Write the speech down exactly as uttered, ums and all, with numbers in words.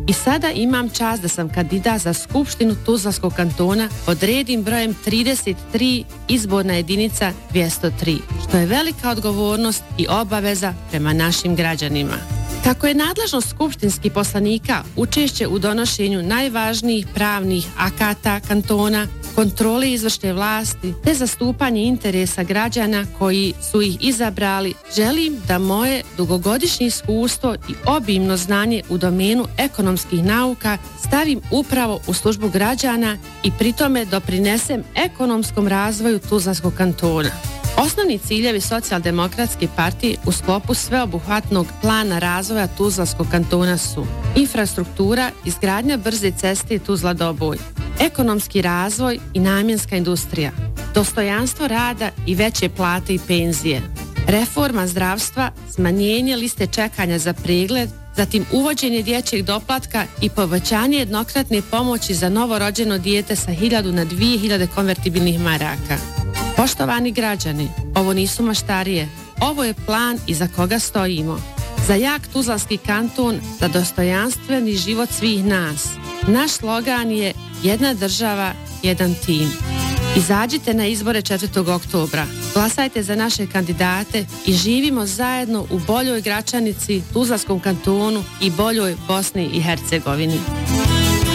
I sada imam čast da sam kandidat za Skupštinu Tuzlanskog kantona pod rednim brojem trideset tri, izborna jedinica dvjesto tri, što je velika odgovornost i obaveza prema našim građanima. Kako je nadležnost skupštinskih poslanika učešće u donošenju najvažnijih pravnih akata kantona, kontrole izvršne vlasti te zastupanje interesa građana koji su ih izabrali, želim da moje dugogodišnje iskustvo i obimno znanje u domenu ekonomskih nauka stavim upravo u službu građana i pritome doprinesem ekonomskom razvoju Tuzlanskog kantona. Osnovni ciljevi Socijaldemokratske partije u sklopu sveobuhvatnog plana razvoja Tuzlanskog kantona su infrastruktura, izgradnja brze ceste Tuzla-Doboj, ekonomski razvoj i namjenska industrija, dostojanstvo rada i veće plate i penzije, reforma zdravstva, smanjenje liste čekanja za pregled, zatim uvođenje dječjeg doplatka i povećanje jednokratne pomoći za novorođeno dijete sa hiljadu na dvije hiljade konvertibilnih maraka. Poštovani građani, ovo nisu maštarije, ovo je plan iza koga stojimo. Za jak Tuzlanski kanton, za dostojanstveni život svih nas. Naš slogan je jedna država, jedan tim. Izađite na izbore četvrtog oktobra, glasajte za naše kandidate i živimo zajedno u boljoj Gračanici, Tuzlanskom kantonu i boljoj Bosni i Hercegovini.